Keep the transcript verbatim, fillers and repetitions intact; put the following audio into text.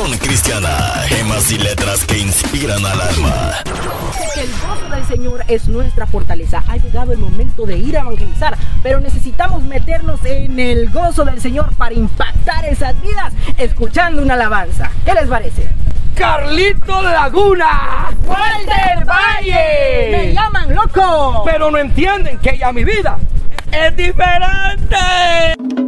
Educación cristiana, gemas y letras que inspiran al alma. El gozo del Señor es nuestra fortaleza. Ha llegado el momento de ir a evangelizar, pero necesitamos meternos en el gozo del Señor para impactar esas vidas escuchando una alabanza. ¿Qué les parece? ¡Carlito Laguna! ¡Walter Valle! ¡Me llaman loco! Pero no entienden que ya mi vida es diferente.